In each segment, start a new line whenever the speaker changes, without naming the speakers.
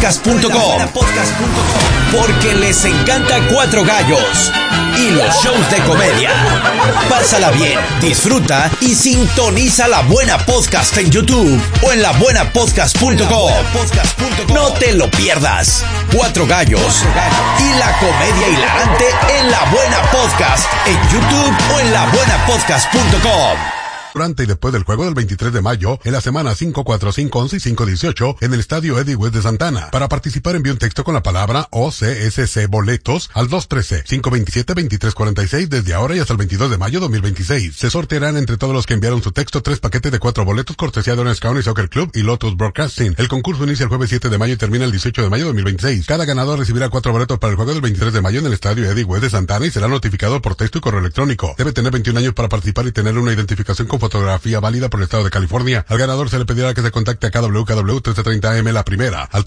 labuenapodcast.com. Porque les encanta Cuatro Gallos y los shows de comedia. Pásala bien, disfruta y sintoniza La Buena Podcast en YouTube o en labuenapodcast.com. No te lo pierdas. Cuatro Gallos y la comedia hilarante en La Buena Podcast en YouTube o en labuenapodcast.com.
Durante y después del juego del 23 de mayo, en la semana 5, 4, 5, 11 y 5, 18, en el estadio Eddie West de Santana. Para participar, envíe un texto con la palabra OCSC Boletos al 213-527-2346 desde ahora y hasta el 22 de mayo 2026. Se sortearán entre todos los que enviaron su texto 3 paquetes de 4 boletos cortesía de Orange County Soccer Club y Lotus Broadcasting. El concurso inicia el jueves 7 de mayo y termina el 18 de mayo 2026. Cada ganador recibirá 4 boletos para el juego del 23 de mayo en el estadio Eddie West de Santana y será notificado por texto y correo electrónico. Debe tener 21 años para participar y tener una identificación con fotografía válida por el estado de California. Al ganador se le pedirá que se contacte a KW 1330 AM la primera, al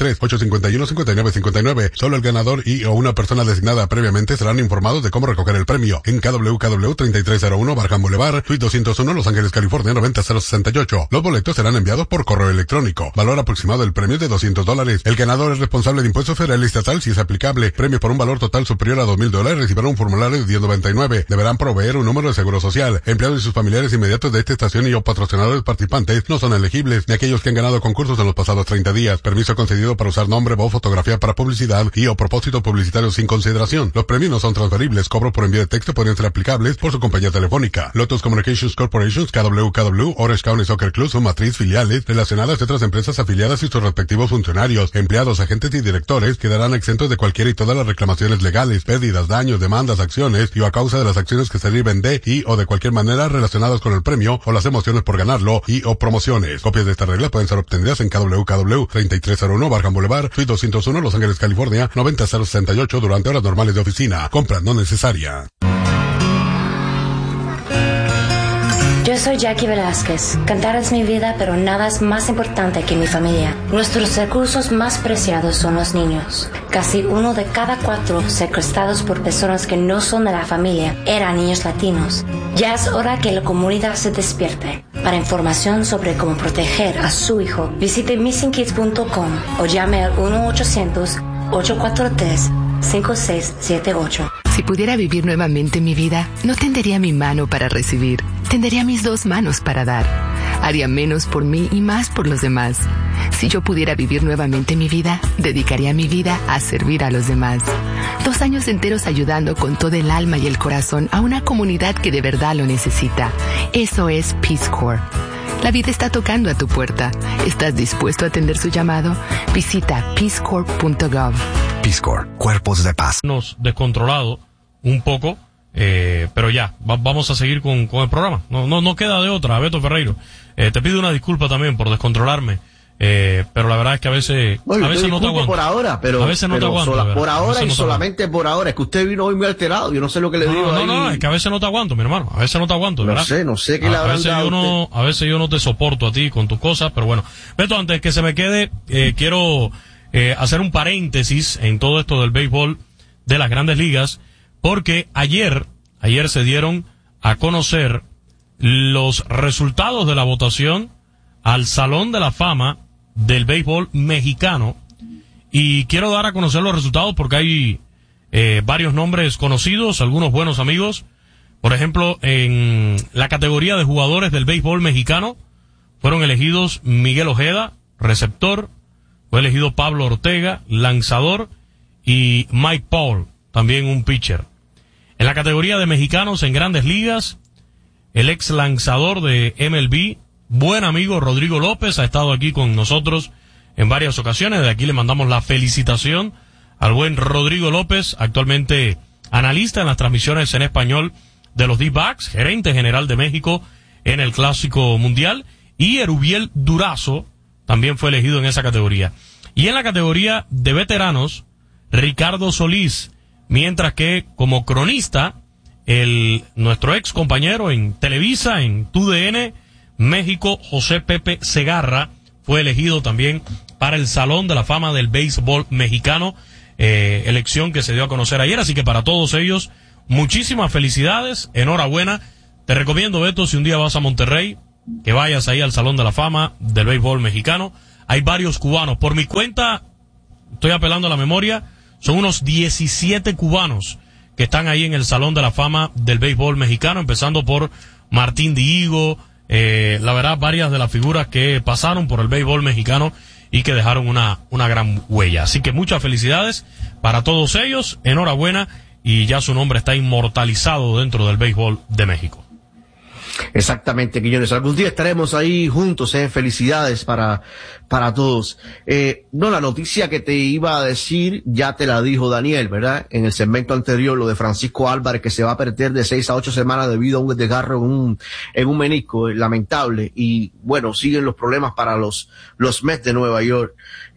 323-851-5959. Solo el ganador y o una persona designada previamente serán informados de cómo recoger el premio. En KW 3301 Barham Boulevard, Suite 201, Los Ángeles, California 90068. Los boletos serán enviados por correo electrónico. Valor aproximado del premio es de $200. El ganador es responsable de impuestos federal y estatal si es aplicable. Premio por un valor total superior a $2,000 recibirá un formulario de $10.99. Deberán proveer un número de seguro social. Empleados y sus familiares inmediatos de esta estación y o patrocinadores participantes no son elegibles, ni aquellos que han ganado concursos en los pasados 30 días. Permiso concedido para usar nombre, voz, fotografía para publicidad y o propósitos publicitarios sin consideración. Los premios no son transferibles. Cobros por envío de texto podrían ser aplicables por su compañía telefónica. Lotus Communications Corporations, KW, Orange County Soccer Club, su matriz, filiales, relacionadas a otras empresas afiliadas y sus respectivos funcionarios, empleados, agentes y directores quedarán exentos de cualquiera y todas las reclamaciones legales, pérdidas, daños, demandas, acciones y o a causa de las acciones que se deriven de y o de cualquier manera relacionadas con el premio o las emociones por ganarlo y o promociones. Copias de esta regla pueden ser obtenidas en KW 3301 Barham Boulevard, Suite 201, Los Ángeles, California 90068 durante horas normales de oficina. Compra no necesaria.
Yo soy Jackie Velázquez. Cantar es mi vida, pero nada es más importante que mi familia. Nuestros recursos más preciados son los niños. Casi 1 de cada 4 secuestrados por personas que no son de la familia eran niños latinos. Ya es hora que la comunidad se despierte. Para información sobre cómo proteger a su hijo, visite missingkids.com o llame al 1-800-843-5678.
Si pudiera vivir nuevamente mi vida, no tendería mi mano para recibir, tendería mis 2 manos para dar. Haría menos por mí y más por los demás. Si yo pudiera vivir nuevamente mi vida, dedicaría mi vida a servir a los demás. 2 años enteros ayudando con todo el alma y el corazón a una comunidad que de verdad lo necesita. Eso es Peace Corps. La vida está tocando a tu puerta. ¿Estás dispuesto a atender su llamado? Visita peacecorps.gov.
Peace Corps, cuerpos de paz.
Nos descontrolado un poco, pero ya, vamos a seguir con el programa. No queda de otra, Beto Ferreiro. Te pido una disculpa también por descontrolarme. Pero la verdad es que a veces no te aguanto.
Por ahora, pero,
a veces no te aguanto.
Por ahora y
no
solamente por ahora. Es que usted vino hoy muy alterado. Yo no sé lo que le digo.
No, es que a veces no te aguanto, mi hermano. A veces no te aguanto, ¿verdad?
No sé qué le habrán dado
a veces yo no te soporto a ti con tus cosas, pero bueno. Beto, antes que se me quede, quiero hacer un paréntesis en todo esto del béisbol de las Grandes Ligas, porque ayer se dieron a conocer los resultados de la votación al Salón de la Fama del béisbol mexicano, y quiero dar a conocer los resultados porque hay varios nombres conocidos, algunos buenos amigos. Por ejemplo, en la categoría de jugadores del béisbol mexicano fueron elegidos Miguel Ojeda, receptor, fue elegido Pablo Ortega, lanzador, y Mike Paul, también un pitcher. En la categoría de mexicanos en Grandes Ligas, el ex lanzador de MLB, buen amigo Rodrigo López, ha estado aquí con nosotros en varias ocasiones. De aquí le mandamos la felicitación al buen Rodrigo López, actualmente analista en las transmisiones en español de los D-Backs, gerente general de México en el Clásico Mundial, y Erubiel Durazo también fue elegido en esa categoría. Y en la categoría de veteranos, Ricardo Solís, mientras que como cronista, nuestro ex compañero en Televisa, en TUDN México, José Pepe Segarra, fue elegido también para el Salón de la Fama del Béisbol Mexicano, elección que se dio a conocer ayer. Así que para todos ellos, muchísimas felicidades, enhorabuena. Te recomiendo, Beto, si un día vas a Monterrey, que vayas ahí al Salón de la Fama del Béisbol Mexicano. Hay varios cubanos. Por mi cuenta, estoy apelando a la memoria, son unos 17 cubanos que están ahí en el Salón de la Fama del béisbol mexicano, empezando por Martín Dihigo, la verdad, varias de las figuras que pasaron por el béisbol mexicano y que dejaron una gran huella. Así que muchas felicidades para todos ellos, enhorabuena, y ya su nombre está inmortalizado dentro del béisbol de México.
Exactamente, Quiñones. Algún día estaremos ahí juntos, felicidades para todos. No, la noticia que te iba a decir, ya te la dijo Daniel, ¿verdad? En el segmento anterior, lo de Francisco Álvarez, que se va a perder de 6 a 8 semanas debido a un desgarro en un menisco, lamentable. Y bueno, siguen los problemas para los Mets de Nueva York,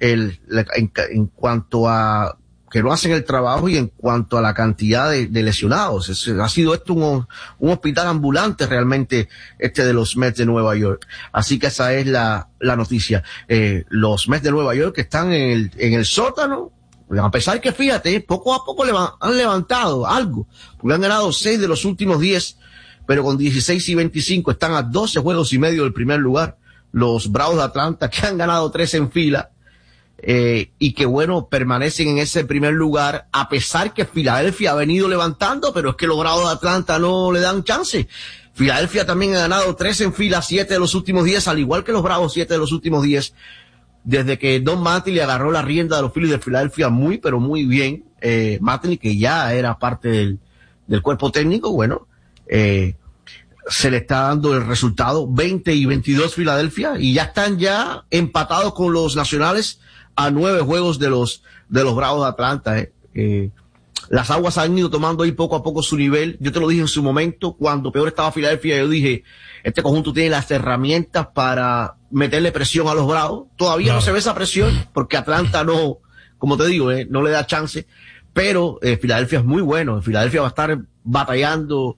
en cuanto a que no hacen el trabajo y en cuanto a la cantidad de lesionados. Ha sido esto un hospital ambulante realmente, de los Mets de Nueva York. Así que esa es la noticia. Los Mets de Nueva York que están en el sótano, a pesar que fíjate, poco a poco han levantado algo, porque han ganado 6 de los últimos 10, pero con 16 y 25 están a 12 juegos y medio del primer lugar. Los Bravos de Atlanta, que han ganado 3 en fila, y que bueno, permanecen en ese primer lugar, a pesar que Filadelfia ha venido levantando, pero es que los Bravos de Atlanta no le dan chance. Filadelfia también ha ganado 3 en fila, 7 de los últimos 10, al igual que los Bravos, 7 de los últimos 10, desde que Don Mattingly agarró la rienda de los Phillies de Filadelfia muy, pero muy bien. Mattingly, que ya era parte del cuerpo técnico, bueno, se le está dando el resultado, 20 y 22 Filadelfia, y ya están ya empatados con los Nacionales a 9 juegos de los Bravos de Atlanta. Las aguas han ido tomando ahí poco a poco su nivel. Yo te lo dije en su momento, cuando peor estaba Filadelfia, yo dije, este conjunto tiene las herramientas para meterle presión a los Bravos. Todavía no se ve esa presión, porque Atlanta no, como te digo, no le da chance, pero Filadelfia es muy bueno. Filadelfia va a estar batallando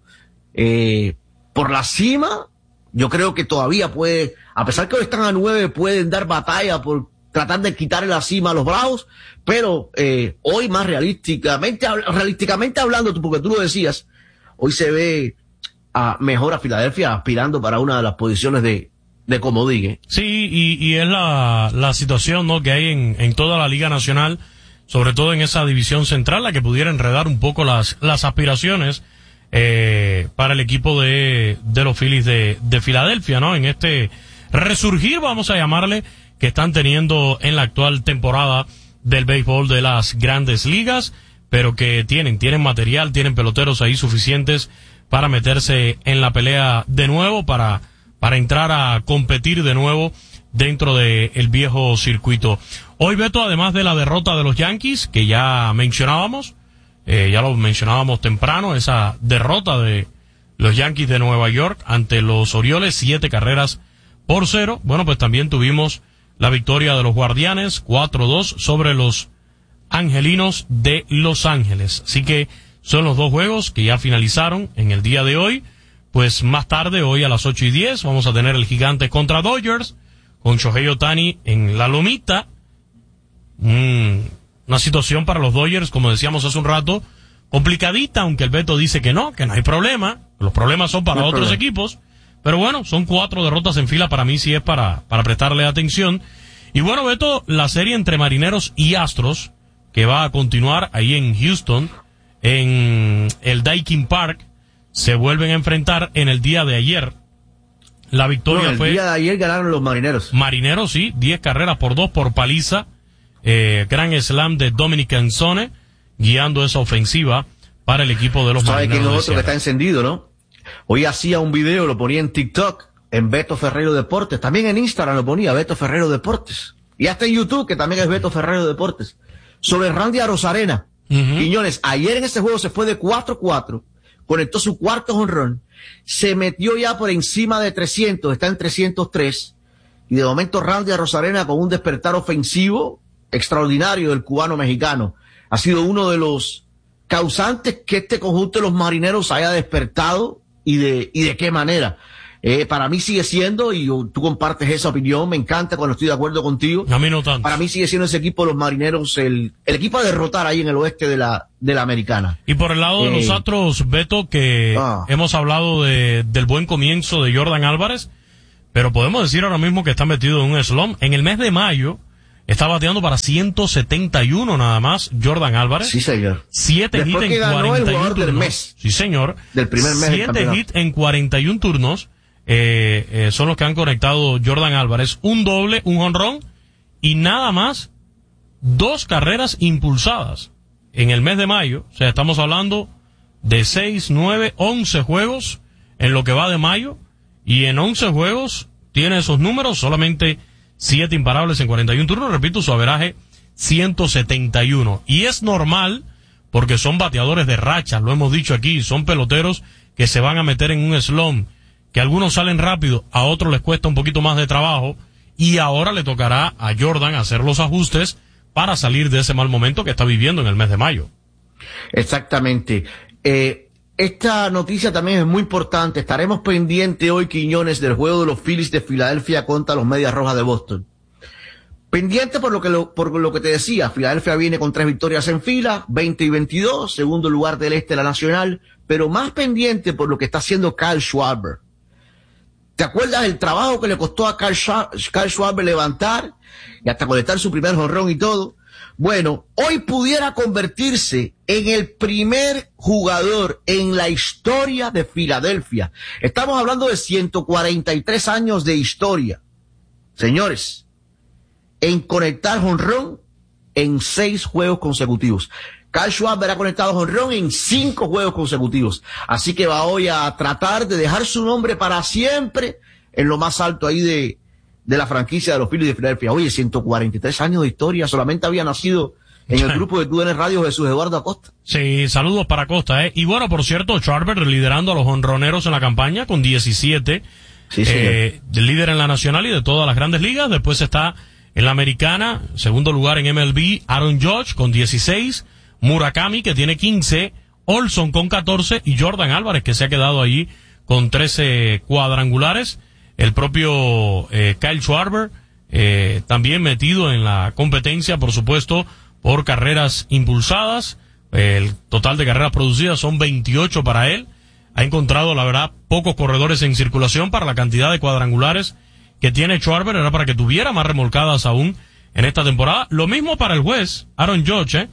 por la cima. Yo creo que todavía puede, a pesar que hoy están a 9, pueden dar batalla por tratar de quitarle la cima a los Bravos, pero hoy más realísticamente hablando, porque tú lo decías, hoy se ve mejor a Filadelfia aspirando para una de las posiciones de comodín.
Sí, y es la situación, ¿no?, que hay en toda la Liga Nacional, sobre todo en esa división central, la que pudiera enredar un poco las aspiraciones para el equipo de los Phillies de Filadelfia, ¿no? En este resurgir, vamos a llamarle, que están teniendo en la actual temporada del béisbol de las Grandes Ligas, pero que tienen material, tienen peloteros ahí suficientes para meterse en la pelea de nuevo, para entrar a competir de nuevo dentro del viejo circuito. Hoy, Beto, además de la derrota de los Yankees, que ya mencionábamos, ya lo mencionábamos temprano, esa derrota de los Yankees de Nueva York ante los Orioles, 7-0. Bueno, pues también tuvimos la victoria de los Guardianes, 4-2 sobre los Angelinos de Los Ángeles. Así que son los 2 juegos que ya finalizaron en el día de hoy. Pues más tarde, hoy a las 8:10, vamos a tener el Gigantes contra Dodgers, con Shohei Ohtani en la lomita. Una situación para los Dodgers, como decíamos hace un rato, complicadita, aunque el Beto dice que no hay problema. Los problemas son para otros equipos. Pero bueno, son 4 derrotas en fila, para mí sí es para prestarle atención. Y bueno, Beto, la serie entre Marineros y Astros, que va a continuar ahí en Houston, en el Daikin Park, se vuelven a enfrentar en el día de ayer. La victoria fue...
El día de ayer ganaron los Marineros.
Marineros, sí, 10 carreras por 2 por paliza. Gran slam de Dominic Canzone, guiando esa ofensiva para el equipo de los Marineros.
¿Sabe quién es otro que está encendido, no? Hoy hacía un video, lo ponía en TikTok, en Beto Ferreiro Deportes. También en Instagram lo ponía, Beto Ferreiro Deportes. Y hasta en YouTube, que también es Beto Ferreiro Deportes. Sobre Randy Arozarena. Quiñones, ayer en ese juego se fue de 4-4. Conectó su cuarto jonrón. Se metió ya por encima de 300. Está en 303. Y de momento Randy Arozarena, con un despertar ofensivo extraordinario del cubano mexicano, ha sido uno de los causantes que este conjunto de los Marineros haya despertado. ¿Y de qué manera? Para mí sigue siendo, y tú compartes esa opinión, me encanta cuando estoy de acuerdo contigo.
A mí no tanto.
Para mí sigue siendo ese equipo de los Marineros el equipo a derrotar ahí en el oeste de la Americana.
Y por el lado de los Astros, Beto, que hemos hablado del buen comienzo de Jordan Álvarez, pero podemos decir ahora mismo que está metido en un slump. En el mes de mayo, Está bateando para 171 nada más Jordan Álvarez.
Sí, señor.
7 hits en 41 turnos.
Del mes.
Sí, señor.
Del primer mes.
7 hits en 41 turnos. Son los que han conectado Jordan Álvarez. Un doble, un jonrón y nada más 2 carreras impulsadas en el mes de mayo. O sea, estamos hablando de 6, 9, 11 juegos en lo que va de mayo. Y en 11 juegos tiene esos números, solamente 7 imparables en 41 turnos. Repito, su averaje 171. Y es normal porque son bateadores de rachas, lo hemos dicho aquí. Son peloteros que se van a meter en un slump, que algunos salen rápido, a otros les cuesta un poquito más de trabajo. Y ahora le tocará a Jordan hacer los ajustes para salir de ese mal momento que está viviendo en el mes de mayo.
Exactamente. Esta noticia también es muy importante. Estaremos pendientes hoy, Quiñones, del juego de los Phillies de Filadelfia contra los Medias Rojas de Boston. Pendiente por lo que te decía. Filadelfia viene con 3 victorias en fila, 20 y 22, segundo lugar del este de la Nacional, pero más pendiente por lo que está haciendo Kyle Schwarber. ¿Te acuerdas el trabajo que le costó a Kyle Schwarber levantar y hasta conectar su primer jonrón y todo? Bueno, hoy pudiera convertirse en el primer jugador en la historia de Filadelfia. Estamos hablando de 143 años de historia, señores, en conectar jonrón en 6 juegos consecutivos. Kyle Schwarber ha conectado jonrón en 5 juegos consecutivos. Así que va hoy a tratar de dejar su nombre para siempre en lo más alto ahí de la franquicia de los Phillies de Filadelfia. Oye, 143 años de historia. Solamente había nacido en el grupo de TUDN Radio Jesús Eduardo Acosta.
Sí, saludos para Acosta, Y bueno, por cierto, Schwarber liderando a los jonroneros en la campaña con 17.
Sí,
líder en la Nacional y de todas las grandes ligas. Después está en la Americana, segundo lugar en MLB, Aaron Judge con 16. Murakami, que tiene 15, Olson con 14 y Jordan Álvarez, que se ha quedado allí con 13 cuadrangulares. El propio Kyle Schwarber también metido en la competencia, por supuesto, por carreras impulsadas. El total de carreras producidas son 28 para él. Ha encontrado, la verdad, pocos corredores en circulación para la cantidad de cuadrangulares que tiene Schwarber. Era para que tuviera más remolcadas aún en esta temporada. Lo mismo para el juez, Aaron Judge,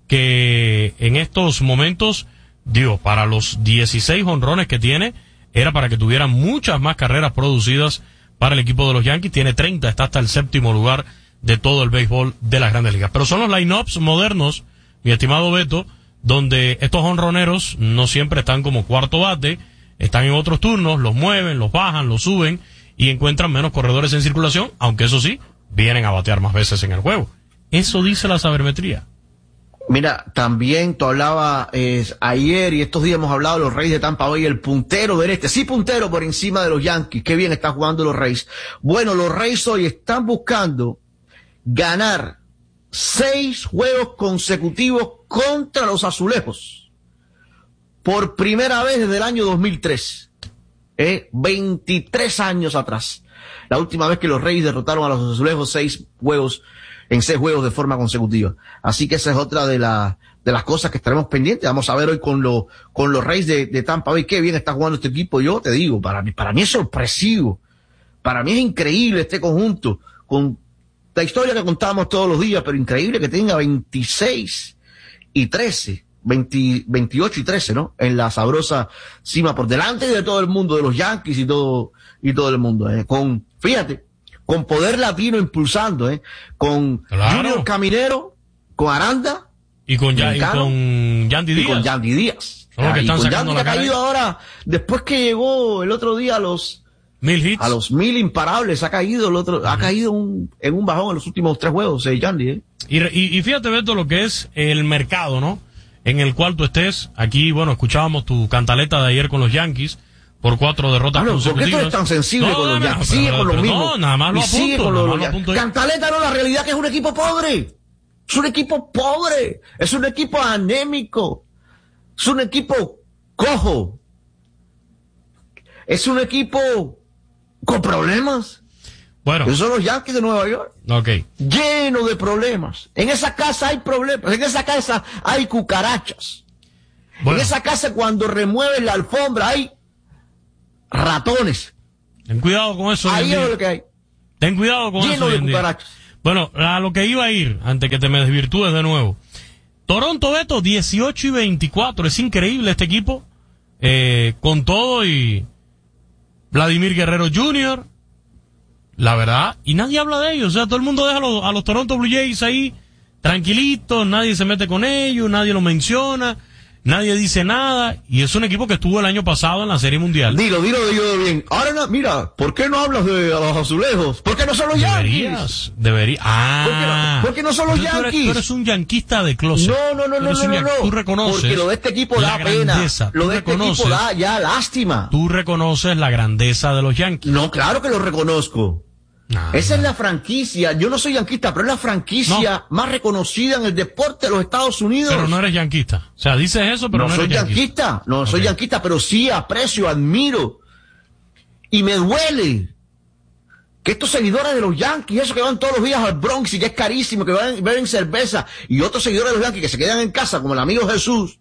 que en estos momentos, para los 16 jonrones que tiene, era para que tuviera muchas más carreras producidas para el equipo de los Yankees. Tiene 30, está hasta el 7º lugar de todo el béisbol de las grandes ligas. Pero son los line-ups modernos, mi estimado Beto, donde estos jonroneros no siempre están como cuarto bate, están en otros turnos, los mueven, los bajan, los suben y encuentran menos corredores en circulación, aunque eso sí, vienen a batear más veces en el juego. Eso dice la sabermetría.
Mira, también tú hablabas ayer y estos días hemos hablado de los Reyes de Tampa Bay, el puntero del este, sí puntero por encima de los Yankees. Qué bien están jugando los Reyes. Bueno, los Reyes hoy están buscando ganar 6 juegos consecutivos contra los Azulejos. Por primera vez desde el año 2003. 23 años atrás. La última vez que los Reyes derrotaron a los Azulejos 6 juegos de forma consecutiva. Así que esa es otra de las cosas que estaremos pendientes. Vamos a ver hoy con los Reyes de Tampa Bay qué bien está jugando este equipo. Yo te digo, para mí es sorpresivo. Para mí es increíble este conjunto, con la historia que contábamos todos los días, pero increíble que tenga 26 y 13, 28 y 13, ¿no? En la sabrosa cima, por delante de todo el mundo, de los Yankees y todo el mundo, con poder latino impulsando, con Junior Caminero, con Aranda
y con Yandy Díaz.
Y con Yandy Díaz.
Son los que están
y con
sacando
Yandy
la
ha caído ahora, después que llegó el otro día a los
1000 hits,
a los 1000 imparables, ha caído ha caído en un bajón en los últimos 3 juegos, Yandy,
Y fíjate, Beto, lo que es el mercado, ¿no? En el cual tú estés. Aquí, bueno, escuchábamos tu cantaleta de ayer con los Yankees por 4 derrotas consecutivas.
¿Por qué tú eres tan sensible con los Yankees? Sigue con lo mismo.
No, nada más lo apunto.
Cantaleta no, la realidad es que es un equipo pobre. Es un equipo pobre. Es un equipo anémico. Es un equipo cojo. Es un equipo con problemas.
Bueno.
Esos son los Yankees de Nueva York.
Okay.
Lleno de problemas. En esa casa hay problemas. En esa casa hay cucarachas. Bueno. En esa casa cuando remueven la alfombra hay ratones.
Ten cuidado con eso.
Ahí es lo que hay.
Ten cuidado con eso.
Lleno de cucarachas.
Bueno, a lo que iba a ir, antes que te me desvirtúes de nuevo. Toronto, Beto, 18-24. Es increíble este equipo. Con todo y Vladimir Guerrero Jr., la verdad, y nadie habla de ellos. O sea, todo el mundo deja a los Toronto Blue Jays ahí tranquilitos, nadie se mete con ellos, nadie lo menciona, nadie dice nada, y es un equipo que estuvo el año pasado en la Serie Mundial.
Dilo bien. Ahora, mira, ¿por qué no hablas de los azulejos? ¿Por qué no son los Yankees?
Deberías. Ah.
¿Por qué no son los Yankees?
Tú eres un yanquista de closet.
No.
Tú reconoces.
Porque lo de este equipo da pena. Lo de este equipo da ya lástima.
Tú reconoces la grandeza de los Yankees.
No, claro que lo reconozco. Esa es la franquicia. Yo no soy yanquista, pero es la franquicia más reconocida en el deporte de los Estados Unidos.
Pero no eres yanquista. O sea, dices eso, pero no eres yanquista.
No soy yanquista, pero sí aprecio, admiro. Y me duele que estos seguidores de los Yankees, esos que van todos los días al Bronx y que es carísimo, que beben cerveza, y otros seguidores de los Yankees que se quedan en casa, como el amigo Jesús,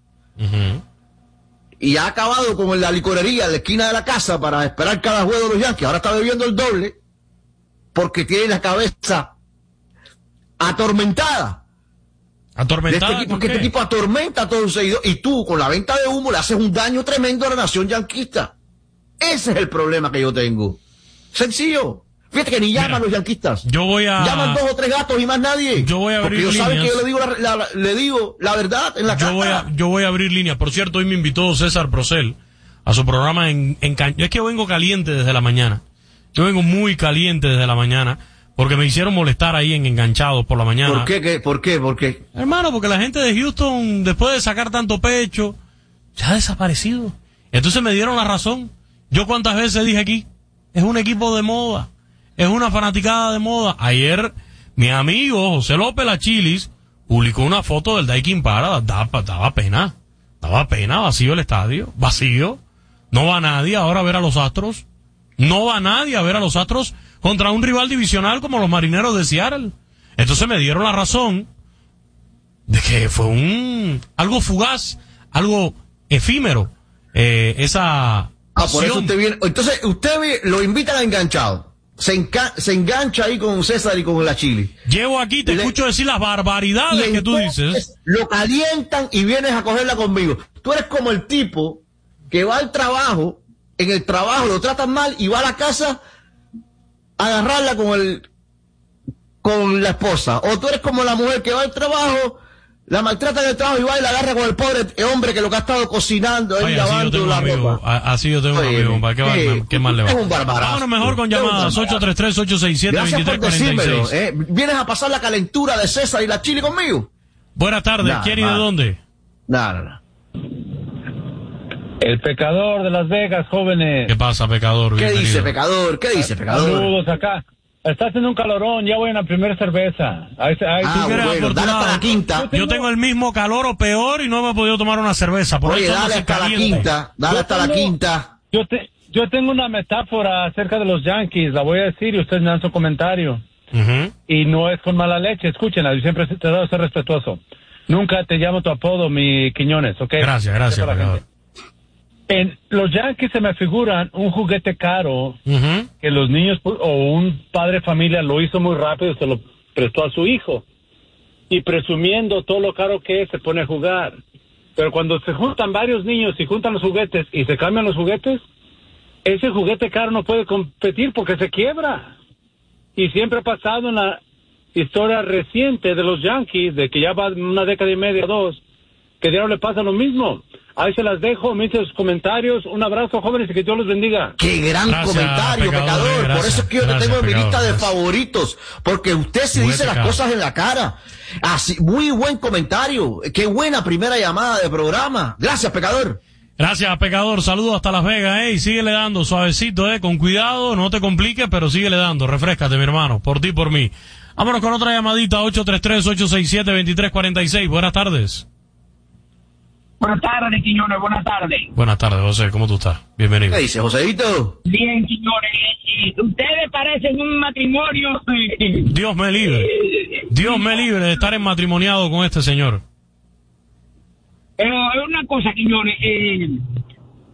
y ha acabado como en la licorería en la esquina de la casa para esperar cada juego de los Yankees. Ahora está bebiendo el doble porque tiene la cabeza atormentada.
¿Atormentada?
De este equipo, porque este equipo atormenta a todos los seguidores. Y tú, con la venta de humo, le haces un daño tremendo a la nación yanquista. Ese es el problema que yo tengo. Sencillo. Fíjate que ni llaman los yanquistas. Llaman 2 o 3 gatos y más nadie.
Yo voy a abrir líneas.
Porque ellos saben que yo le digo la verdad en la cara.
Yo voy a abrir líneas. Por cierto, hoy me invitó César Procel a su programa en es que yo vengo caliente desde la mañana. Yo vengo muy caliente desde la mañana porque me hicieron molestar ahí en Enganchados por la mañana.
¿Por qué?
Hermano, porque la gente de Houston, después de sacar tanto pecho, ya ha desaparecido. Entonces me dieron la razón. Yo cuántas veces dije aquí, es un equipo de moda, es una fanaticada de moda. Ayer, mi amigo José López La Chilis publicó una foto del Daikin Para, daba pena, vacío el estadio, vacío, no va nadie ahora a ver a los Astros. No va nadie a ver a los Astros contra un rival divisional como los Marineros de Seattle. Entonces me dieron la razón de que fue algo fugaz, algo efímero, esa
por eso usted viene. Entonces usted lo invitan a Enganchado. Se engancha ahí con César y con La Chili.
Llevo aquí, te escucho decir las barbaridades que tú dices.
Lo calientan y vienes a cogerla conmigo. Tú eres como el tipo que va al trabajo. En el trabajo lo tratan mal y va a la casa a agarrarla con la esposa. O tú eres como la mujer que va al trabajo, la maltrata en el trabajo y va y la agarra con el pobre hombre que lo que ha estado cocinando, ahí lavando la ropa.
Así yo tengo un amigo, ¿para qué más le va?
Es un barbarazo.
Vámonos mejor con llamadas 833-867-2346.
¿Vienes a pasar la calentura de César y La Chili conmigo?
Buenas tardes, ¿quién y de dónde?
Nada.
El pecador de Las Vegas, jóvenes.
¿Qué pasa, pecador?
¿Qué dice, pecador?
Saludos acá. Está haciendo un calorón, ya voy en la primera cerveza.
Bueno, dale hasta la quinta.
Yo tengo el mismo calor o peor y no me he podido tomar una cerveza.
Oye, dale hasta la quinta.
Yo tengo una metáfora acerca de los Yankees, la voy a decir y ustedes me dan su comentario. Y no es con mala leche, escúchenla, yo siempre te debo ser respetuoso. Nunca te llamo tu apodo, mi Quiñones, ¿ok?
Gracias, pecador.
En los Yankees se me figuran un juguete caro que los niños o un padre de familia lo hizo muy rápido y se lo prestó a su hijo. Y presumiendo todo lo caro que es, se pone a jugar. Pero cuando se juntan varios niños y juntan los juguetes y se cambian los juguetes, ese juguete caro no puede competir porque se quiebra. Y siempre ha pasado en la historia reciente de los Yankees, de que ya va una década y media, 2, que diario le pasa lo mismo. Ahí se las dejo, me hice sus comentarios. Un abrazo, jóvenes, y que Dios los bendiga.
¡Qué gran comentario, pecador! Por eso es que yo te tengo en mi lista de favoritos, porque usted se dice las cosas en la cara. Así, muy buen comentario. ¡Qué buena primera llamada de programa! Gracias, pecador.
Gracias, pecador. Saludos hasta Las Vegas, y síguele dando suavecito, con cuidado, no te compliques, pero síguele dando. Refréscate, mi hermano, por ti y por mí. Vámonos con otra llamadita, 833-867-2346. Buenas tardes.
Buenas tardes, Quiñones, buenas tardes.
Buenas tardes, José, ¿cómo tú estás? Bienvenido.
¿Qué dice, Joséito?
Bien, Quiñones, ustedes parecen un matrimonio.
Dios me libre de estar en matrimoniado con este señor.
Pero es una cosa, Quiñones,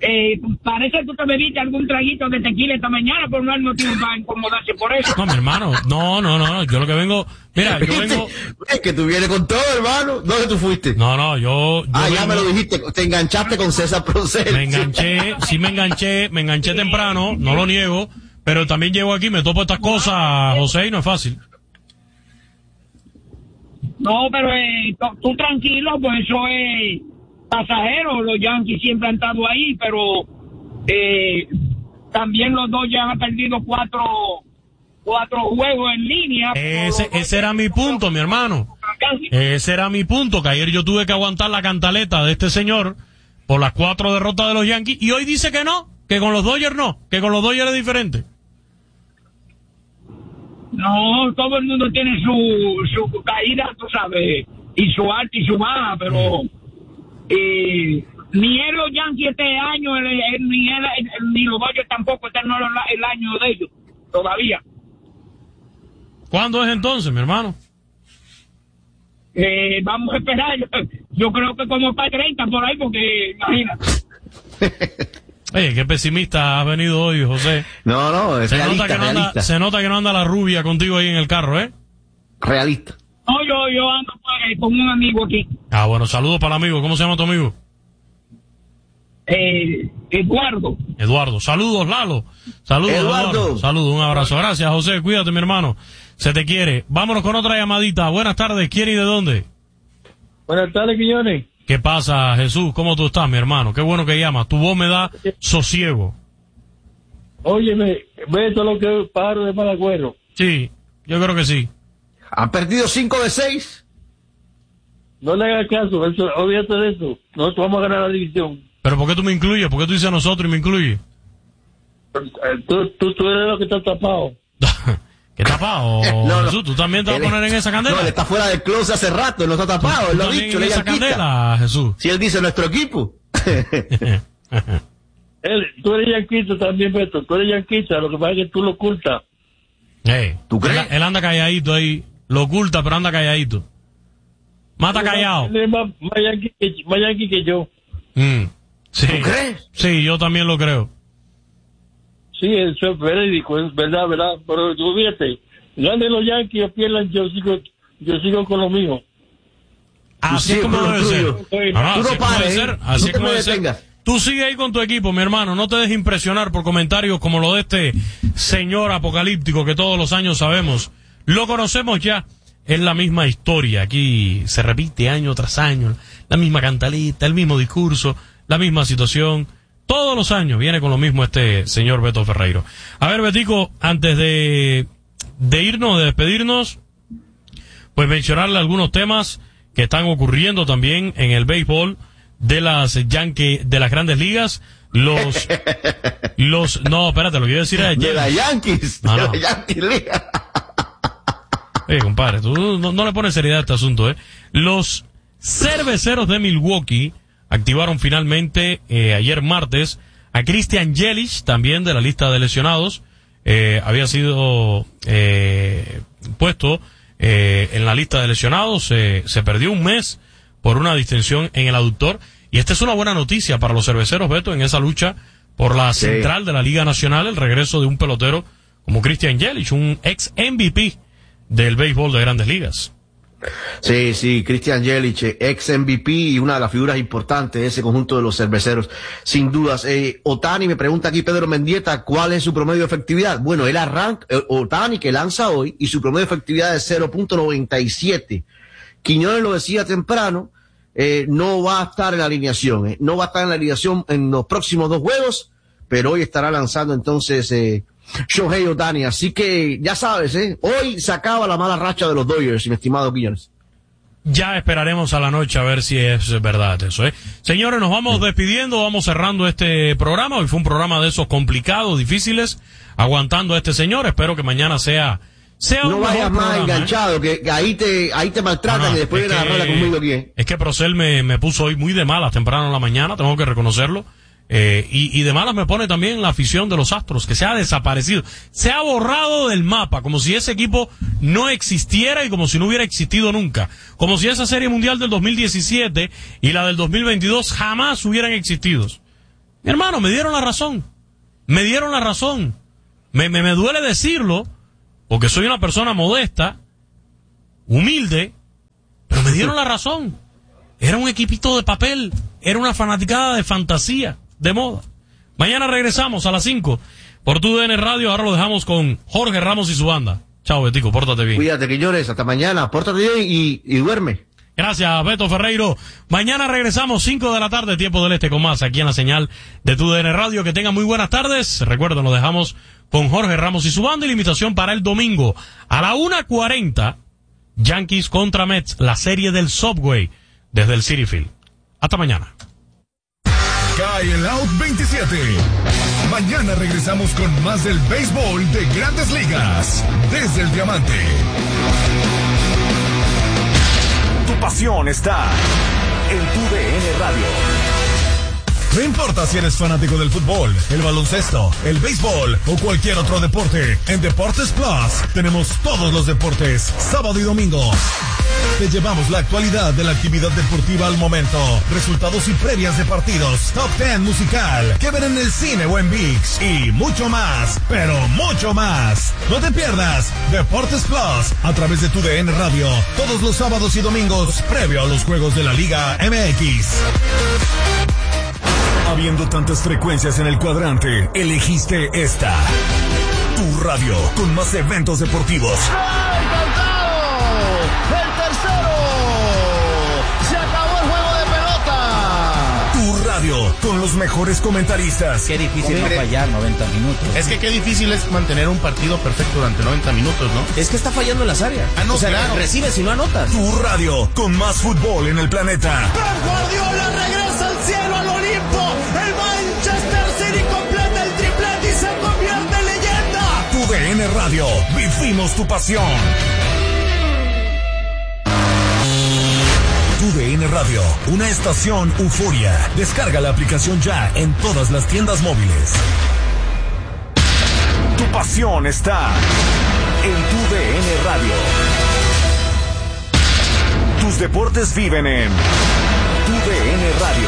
Parece que tú te bebiste algún traguito de tequila esta mañana, pero no hay motivo para incomodarse por eso.
No, mi hermano, no, yo lo que vengo, mira, yo vengo...
Es que tú vienes con todo, hermano. ¿Dónde tú fuiste?
No, yo
ya me lo dijiste, te enganchaste con César Procel.
Me enganché temprano, no lo niego, pero también llego aquí, me topo estas cosas, José, y no es fácil.
No, pero tú tranquilo, pues eso es pasajero. Los Yankees siempre han estado ahí, pero también los Dodgers han perdido cuatro juegos en línea.
Ese era mi punto, mi hermano. Ese era mi punto, que ayer yo tuve que aguantar la cantaleta de este señor por las 4 derrotas de los Yankees, y hoy dice que no, que con los Dodgers no, que con los Dodgers es diferente.
No, todo el mundo tiene su caída, tú sabes, y su alta y su baja, pero ni él los Yankees este año, ni los Dodgers tampoco, este no es el año de ellos, todavía.
¿Cuándo es entonces, mi hermano?
Vamos a esperar, yo creo que como para 30 por ahí, porque imagínate.
Oye, qué pesimista has venido hoy, José.
No, es realista.
Se nota que no anda la rubia contigo ahí en el carro, ¿eh?
Realista.
No, yo ando con un amigo aquí.
Ah, bueno, saludos para el amigo. ¿Cómo se llama tu amigo?
Eduardo.
Saludos, Lalo. Saludos, Eduardo. Saludos, un abrazo. Gracias, José. Cuídate, mi hermano. Se te quiere. Vámonos con otra llamadita. Buenas tardes. ¿Quién y de dónde?
Buenas tardes, Quiñones.
¿Qué pasa, Jesús? ¿Cómo tú estás, mi hermano? Qué bueno que llamas. Tu voz me da sosiego.
Óyeme, ve todo lo que es pájaro de mal agüero.
Sí, yo creo que sí.
¿Han perdido 5 de 6?
No le hagas caso, olvídate de eso. Nosotros vamos a ganar la división.
¿Pero por qué tú me incluyes? ¿Por qué tú dices a nosotros y me incluyes?
Tú eres lo que está tapado.
¿Qué tapado?
No.
Jesús, ¿tú también te vas a poner en esa candela?
No, él está fuera del closet hace rato, él no está tapado, él lo ha dicho,
en esa candela, Jesús.
Si él dice nuestro equipo.
Tú eres yanquista también, Beto, tú eres yanquista, lo que pasa es que tú lo ocultas.
¿Tú crees?
Él anda calladito ahí, lo oculta, pero anda calladito. Mata callado.
Él es más yanqui que yo.
Sí.
¿Tú crees?
Sí, yo también lo creo.
Sí, eso es verídico, es verdad. Pero tú fíjate, ganen los Yankees o pierdan, yo sigo con lo mío.
Así es como debe ser. Así es como debe ser. Tú sigue ahí con tu equipo, mi hermano. No te dejes impresionar por comentarios como lo de este señor apocalíptico que todos los años sabemos. Lo conocemos ya. Es la misma historia. Aquí se repite año tras año. La misma cantalita, el mismo discurso, la misma situación. Todos los años viene con lo mismo este señor Beto Ferreiro. A ver, Betico, antes de irnos, de despedirnos, pues mencionarle algunos temas que están ocurriendo también en el béisbol de las Yankees, de las Grandes Ligas. No, espérate, lo que iba a decir es
de las Yankees.
No.
De la Yankees Liga.
Oye, compadre, tú no le pones seriedad a este asunto, ¿eh? Los Cerveceros de Milwaukee activaron finalmente ayer martes a Christian Yelich, también de la lista de lesionados. Había sido puesto en la lista de lesionados. Se perdió un mes por una distensión en el aductor. Y esta es una buena noticia para los cerveceros, Beto, en esa lucha por la central de la Liga Nacional, el regreso de un pelotero como Christian Yelich, un ex MVP del béisbol de Grandes Ligas.
Sí, Christian Yelich, ex MVP y una de las figuras importantes de ese conjunto de los cerveceros, sin dudas. Ohtani, me pregunta aquí Pedro Mendieta, ¿cuál es su promedio de efectividad? Bueno, él arranca, Ohtani que lanza hoy, y su promedio de efectividad es 0.97. Quiñones lo decía temprano, no va a estar en la alineación, no va a estar en la alineación en los próximos 2 juegos, pero hoy estará lanzando entonces Shohei Ohtani, así que ya sabes, hoy se acaba la mala racha de los Dodgers, mi estimado Quiñones.
Ya esperaremos a la noche a ver si es verdad eso, Señores, nos vamos despidiendo, vamos cerrando este programa. Hoy fue un programa de esos complicados, difíciles, aguantando a este señor. Espero que mañana sea
no
un
vayas más
programa,
enganchado, que ahí te maltratan y después vienen a agarrarla conmigo aquí.
Es que Procel me puso hoy muy de malas temprano en la mañana, tengo que reconocerlo. Y de malas me pone también la afición de los Astros, que se ha desaparecido, se ha borrado del mapa, como si ese equipo no existiera y como si no hubiera existido nunca, como si esa Serie Mundial del 2017 y la del 2022 jamás hubieran existido. Mi hermano, me dieron la razón. Me dieron la razón. Me duele decirlo, porque soy una persona modesta, humilde, pero me dieron la razón. Era un equipito de papel, era una fanaticada de fantasía, de moda. Mañana regresamos a las 5 por TUDN Radio. Ahora lo dejamos con Jorge Ramos y su banda. Chao, Betico, pórtate bien.
Cuídate, Quiñones, hasta mañana, pórtate bien y duerme.
Gracias, Beto Ferreiro. Mañana regresamos 5 de la tarde, tiempo del este, con más aquí en la señal de TUDN Radio. Que tengan muy buenas tardes. Recuerden, nos dejamos con Jorge Ramos y su banda, y la invitación para el domingo a la 1:40, Yankees contra Mets, la serie del Subway desde el Citi Field. Hasta mañana.
Cae el Out 27. Mañana regresamos con más del béisbol de Grandes Ligas desde el Diamante.
Tu pasión está en TUDN Radio.
No importa si eres fanático del fútbol, el baloncesto, el béisbol o cualquier otro deporte, en Deportes Plus tenemos todos los deportes, sábado y domingo. Te llevamos la actualidad de la actividad deportiva al momento, resultados y previas de partidos, top 10 musical, que ver en el cine o en ViX y mucho más, pero mucho más. No te pierdas Deportes Plus a través de TUDN Radio, todos los sábados y domingos, previo a los juegos de la Liga MX. Habiendo tantas frecuencias en el cuadrante, elegiste esta. Tu radio, con más eventos deportivos.
¡El tercero! ¡Se acabó el juego de pelota!
Tu radio, con los mejores comentaristas.
Qué difícil no fallar 90 minutos.
Es que qué difícil es mantener un partido perfecto durante 90 minutos, ¿no?
Es que está fallando en las áreas.
No,
o sea,
claro.
recibes y no anotas.
Tu radio, con más fútbol en el planeta.
¡Pep Guardiola regresa al cielo, al Olimpo! ¡El Manchester City completa el triplete y se convierte en leyenda!
TUDN Radio, vivimos tu pasión. TUDN Radio, una estación euforia. Descarga la aplicación ya en todas las tiendas móviles.
Tu pasión está en TUDN Radio. Tus deportes viven en TUDN Radio.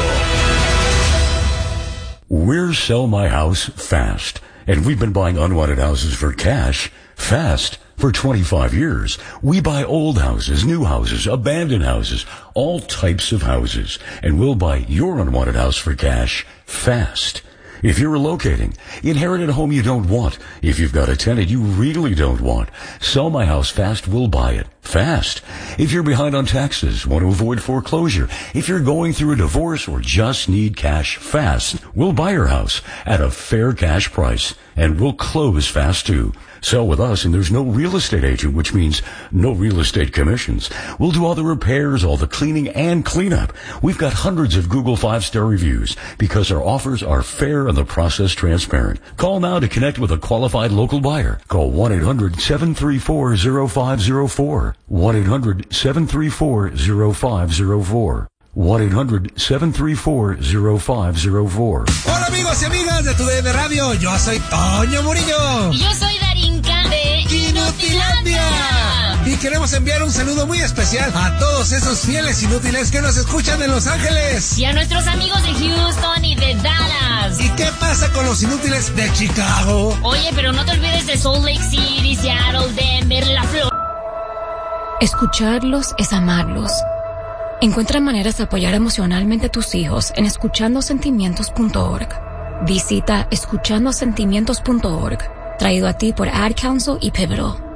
We're Sell My House Fast, and we've been buying unwanted houses for cash fast for 25 years. We buy old houses, new houses, abandoned houses, all types of houses, and we'll buy your unwanted house for cash fast. If you're relocating, inherited a home you don't want, if you've got a tenant you really don't want, Sell My House Fast will buy it fast. If you're behind on taxes, want to avoid foreclosure, if you're going through a divorce or just need cash fast, we'll buy your house at a fair cash price, and we'll close fast too. Sell with us and there's no real estate agent, which means no real estate commissions. We'll do all the repairs, all the cleaning and cleanup. We've got hundreds of Google 5-star reviews because our offers are fair and the process transparent. Call now to connect with a qualified local buyer. Call 1-800-734-0504. 1-800-734-0504. 1-800-734-0504.
Hola amigos y amigas de TUDN Radio, yo soy Toño Murillo.
Y yo soy Darinka de Inutilandia.
Y queremos enviar un saludo muy especial a todos esos fieles inútiles que nos escuchan en Los Ángeles.
Y a nuestros amigos de Houston y de Dallas.
¿Y qué pasa con los inútiles de Chicago?
Oye, pero no te olvides de Salt Lake City, Seattle, Denver, La Florida.
Escucharlos es amarlos. Encuentra maneras de apoyar emocionalmente a tus hijos en escuchandosentimientos.org. Visita escuchandosentimientos.org, traído a ti por Ad Council y Pivotal.